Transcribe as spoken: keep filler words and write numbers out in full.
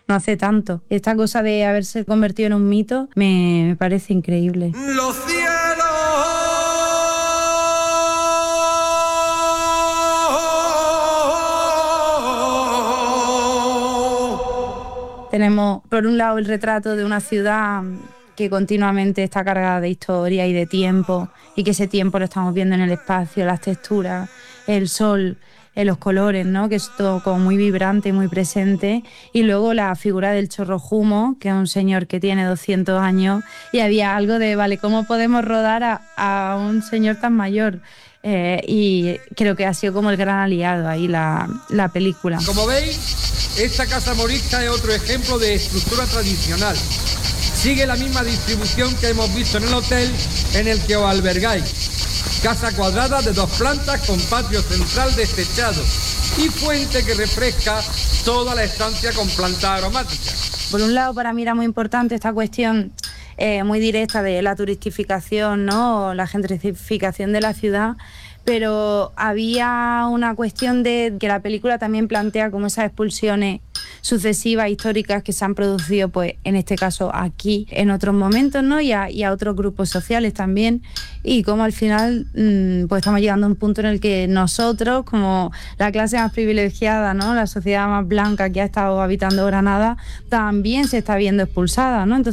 no hace tanto. Esta cosa de haberse convertido en un mito me, me parece increíble. Los cielos tenemos por un lado el retrato de una ciudad que continuamente está cargada de historia y de tiempo, y que ese tiempo lo estamos viendo en el espacio, las texturas, el sol, en los colores, ¿no? Que es todo como muy vibrante y muy presente. Y luego la figura del Chorrojumo, que es un señor que tiene doscientos años, y había algo de, vale, ¿cómo podemos rodar a, a un señor tan mayor? Eh, y creo que ha sido como el gran aliado ahí la, la película. Como veis, esta casa morisca es otro ejemplo de estructura tradicional. Sigue la misma distribución que hemos visto en el hotel en el que os albergáis. Casa cuadrada de dos plantas con patio central destechado y fuente que refresca toda la estancia con plantas aromáticas. Por un lado, para mí era muy importante esta cuestión eh, muy directa de la turistificación, ¿no? La gentrificación de la ciudad, pero había una cuestión de que la película también plantea como esas expulsiones sucesivas históricas que se han producido, pues en este caso aquí, en otros momentos, ¿no? Y a, y a otros grupos sociales también, y como al final mmm, pues estamos llegando a un punto en el que nosotros, como la clase más privilegiada, ¿no? La sociedad más blanca que ha estado habitando Granada, también se está viendo expulsada, ¿no? Entonces